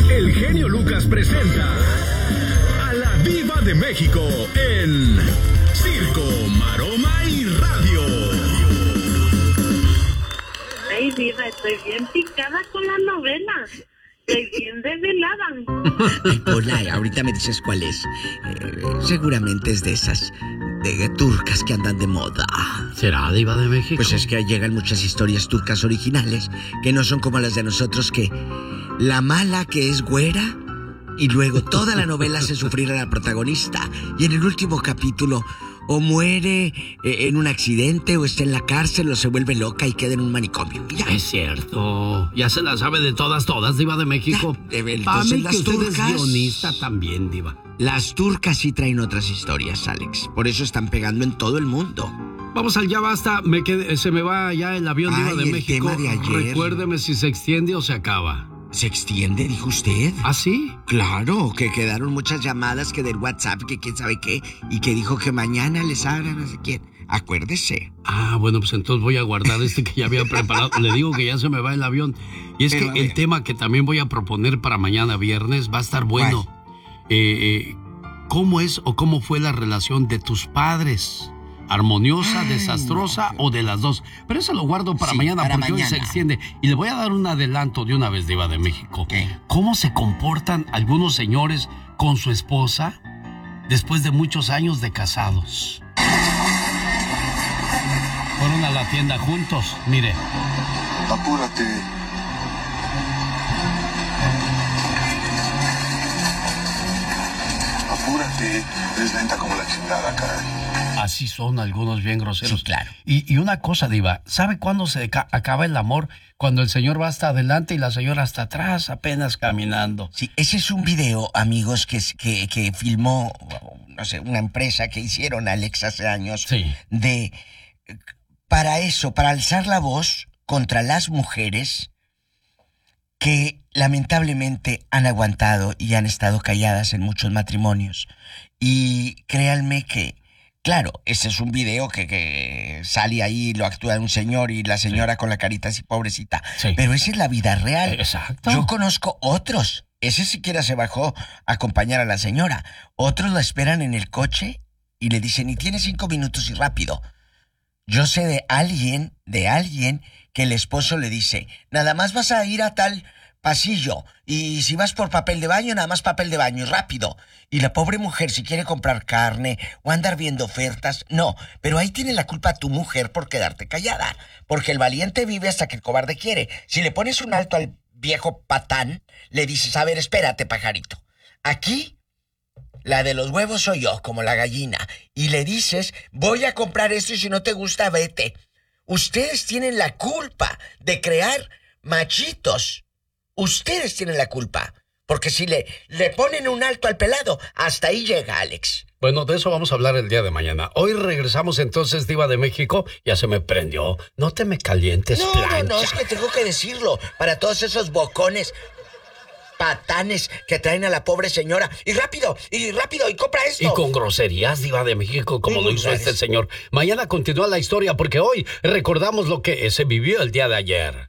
el genio Lucas presenta a la Diva de México en Circo, Maroma y Radio. Ay, Diva, estoy bien picada con la novela. Estoy bien desvelada. Ay, Pola, ahorita me dices cuál es. Seguramente es de esas de turcas que andan de moda. ¿Será Diva de México? Pues es que llegan muchas historias turcas originales que no son como las de nosotros, que la mala que es güera y luego toda la novela hace sufrir a la protagonista y en el último capítulo o muere en un accidente o está en la cárcel o se vuelve loca y queda en un manicomio. Ya. Es cierto. Ya se la sabe de todas, Diva de México. Entonces las turcas... Usted es guionista también, Diva. Las turcas sí traen otras historias, Alex. Por eso están pegando en todo el mundo. Vamos al ya basta. Se me va ya el avión, Diva de el México. Tema de ayer. Recuérdeme si se extiende o se acaba. ¿Se extiende, dijo usted? ¿Ah, sí? Claro, que quedaron muchas llamadas que del WhatsApp, que quién sabe qué, y que dijo que mañana les hagan no sé quién. Acuérdese. Ah, bueno, pues entonces voy a guardar que ya había preparado. Le digo que ya se me va el avión. Y es que el tema que también voy a proponer para mañana viernes va a estar bueno. ¿Cómo es o cómo fue la relación de tus padres? ¿Armoniosa, desastrosa o de las dos? Pero eso lo guardo para mañana porque mañana. Hoy se extiende. Y le voy a dar un adelanto de una vez, Diva de México. ¿Qué? ¿Cómo se comportan algunos señores con su esposa después de muchos años de casados? Fueron a la tienda juntos, mire. Apúrate. Apúrate. Eres lenta como la chingada, caray. Así son algunos bien groseros. Sí, claro. Y una cosa, Diva, ¿sabe cuándo se acaba el amor? Cuando el señor va hasta adelante y la señora hasta atrás, apenas caminando. Sí, ese es un video, amigos, que filmó, no sé, una empresa que hicieron, Alex, hace años. Sí. Para alzar la voz contra las mujeres que lamentablemente han aguantado y han estado calladas en muchos matrimonios. Y créanme que, claro, ese es un video que sale ahí, lo actúa un señor y la señora con la carita así pobrecita. Sí. Pero esa es la vida real. Exacto. Yo conozco otros. Ese siquiera se bajó a acompañar a la señora. Otros la esperan en el coche y le dicen, y tiene 5 minutos y rápido. Yo sé de alguien que el esposo le dice, nada más vas a ir a tal pasillo, y si vas por papel de baño, nada más papel de baño, y rápido. Y la pobre mujer, si quiere comprar carne o andar viendo ofertas, no, pero ahí tiene la culpa tu mujer por quedarte callada, porque el valiente vive hasta que el cobarde quiere. Si le pones un alto al viejo patán, le dices, a ver, espérate, pajarito, aquí la de los huevos soy yo, como la gallina, y le dices, voy a comprar esto y si no te gusta, vete. Ustedes tienen la culpa de crear machitos. Ustedes tienen la culpa, porque si le ponen un alto al pelado, hasta ahí llega, Alex. Bueno, de eso vamos a hablar el día de mañana. Hoy regresamos entonces, Diva de México. Ya se me prendió. No te me calientes, plancha. No, es que tengo que decirlo para todos esos bocones, patanes que traen a la pobre señora. Y rápido, y compra esto. Y con groserías, Diva de México, como lo hizo este señor. Mañana continúa la historia, porque hoy recordamos lo que se vivió el día de ayer.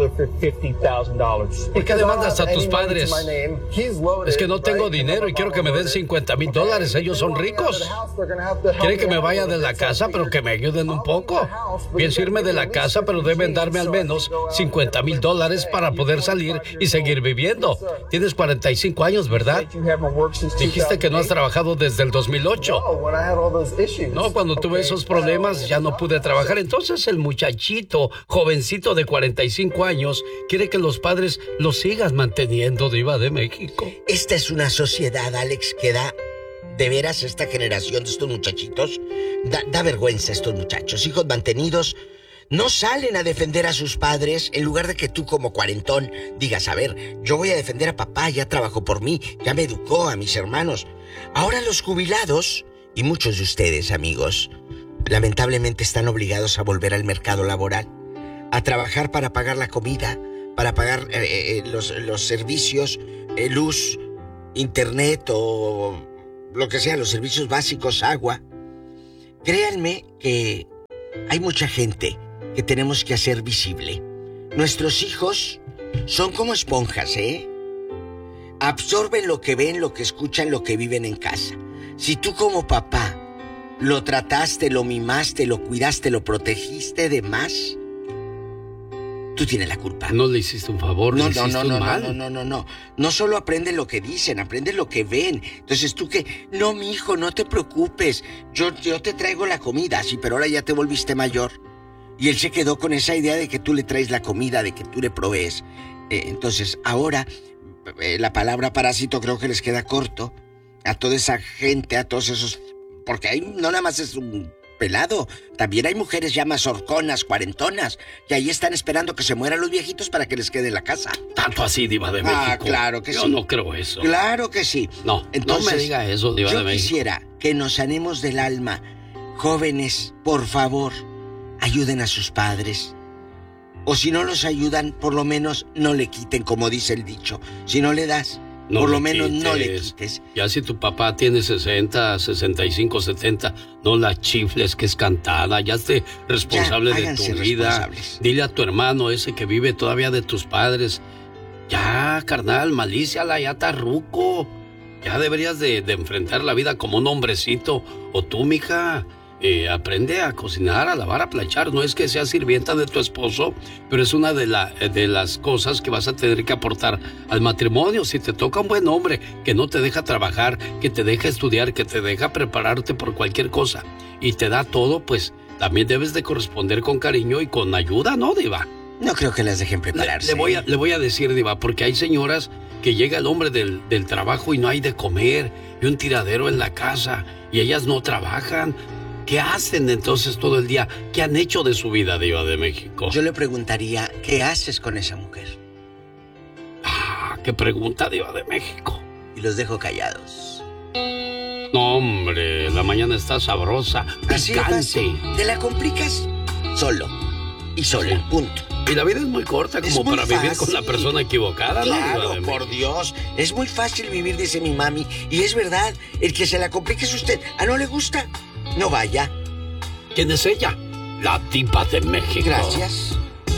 ¿Por qué demandas a tus padres? Es que no tengo dinero y quiero que me den $50,000. Ellos son ricos. Quieren que me vaya de la casa, pero que me ayuden un poco. Pienso irme de la casa, pero deben darme al menos $50,000 para poder salir y seguir viviendo. Tienes 45 años, ¿verdad? Dijiste que no has trabajado desde el 2008. No, cuando tuve esos problemas ya no pude trabajar. Entonces el muchachito, jovencito de 45 años, quiere que los padres lo sigan manteniendo, Diva de México. Esta es una sociedad, Alex, que da, de veras, esta generación de estos muchachitos, da vergüenza a estos muchachos, hijos mantenidos. No salen a defender a sus padres en lugar de que tú como cuarentón digas, a ver, yo voy a defender a papá, ya trabajó por mí, ya me educó a mis hermanos. Ahora los jubilados, y muchos de ustedes, amigos, lamentablemente están obligados a volver al mercado laboral, a trabajar para pagar la comida, para pagar los servicios, luz, internet o lo que sea, los servicios básicos, agua. Créanme que hay mucha gente que tenemos que hacer visible. Nuestros hijos son como esponjas, ¿eh? absorben lo que ven, lo que escuchan, lo que viven en casa. Si tú como papá lo trataste, lo mimaste, lo cuidaste, lo protegiste de más, tú tienes la culpa. No le hiciste un favor, le hiciste un mal. No. No solo aprenden lo que dicen, aprenden lo que ven. Entonces tú que, no, mi hijo, no te preocupes. Yo te traigo la comida. Sí, pero ahora ya te volviste mayor. Y él se quedó con esa idea de que tú le traes la comida, de que tú le provees. Entonces, ahora, la palabra parásito creo que les queda corto a toda esa gente, a todos esos... Porque ahí no nada más es un pelado, también hay mujeres ya más horconas, cuarentonas, y ahí están esperando que se mueran los viejitos para que les quede la casa. ¿Tanto así, Diva de México? Ah, claro que sí. Yo no creo eso. Claro que sí. No, entonces, no me diga eso, Diva de México. Yo quisiera que nos sanemos del alma. Jóvenes, por favor, ayuden a sus padres. O si no los ayudan, por lo menos no le quiten, como dice el dicho. Si no le das, no por lo menos no le quites. Ya si tu papá tiene 60, 65, 70, no la chifles que es cantada. Ya esté responsable de tu vida. Dile a tu hermano ese que vive todavía de tus padres. Ya, carnal, malíciala, ya está ruco. Ya deberías de enfrentar la vida como un hombrecito. O tú, mija, aprende a cocinar, a lavar, a planchar. No es que seas sirvienta de tu esposo, pero es una de las cosas que vas a tener que aportar al matrimonio. Si te toca un buen hombre que no te deja trabajar, que te deja estudiar, que te deja prepararte por cualquier cosa y te da todo, pues también debes de corresponder con cariño y con ayuda, ¿no, Diva? No creo que las dejen prepararse. Le voy a decir, Diva, porque hay señoras que llega el hombre del trabajo y no hay de comer y un tiradero en la casa y ellas no trabajan. ¿Qué hacen entonces todo el día? ¿Qué han hecho de su vida, Diva de México? Yo le preguntaría, ¿qué haces con esa mujer? Ah, qué pregunta, Diva de México. Y los dejo callados. No, hombre, la mañana está sabrosa, picante. ¿Te la complicas? Solo. Y sola, punto. Y la vida es muy corta como para vivir con la persona equivocada, ¿no? Claro, por Dios. Es muy fácil vivir, dice mi mami. Y es verdad, el que se la complique es usted. ¿A no le gusta? No vaya. ¿Quién es ella? La Diva de México. Gracias.